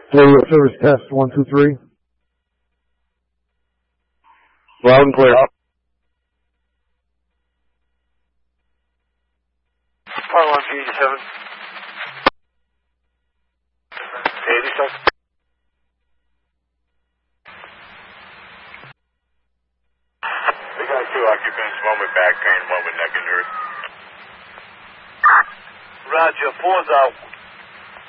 Radio service test 1, 2, 3. Loud and clear. R1 G87. 87. We got 2 occupants, one with back pain, one with neck injury. Roger, 4's out.